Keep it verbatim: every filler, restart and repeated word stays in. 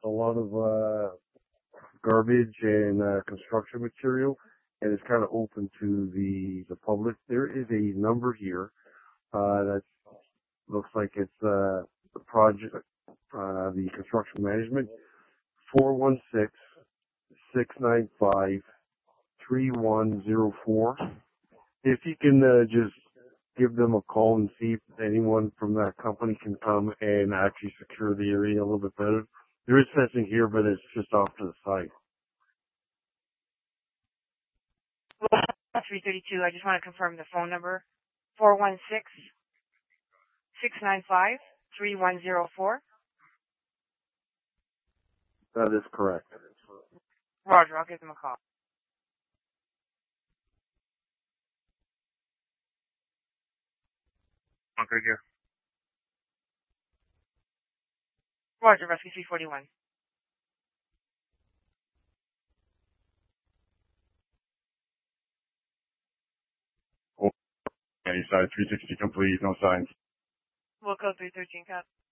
a lot of uh, garbage and uh, construction material, and it's kind of open to the the public. There is a number here uh, that looks like it's uh, the project, uh, the construction management, four one six, six nine five, three one zero four. If you can uh, just give them a call and see if anyone from that company can come and actually secure the area a little bit better. There is fencing here, but it's just off to the side. three thirty-two, I just want to confirm the phone number, four one six, six nine five, three one zero four. That is correct. Roger, I'll give them a call. Okay, here. Roger, Rescue three forty-one. Any side, three sixty complete, no signs. We'll code three thirteen, Cap.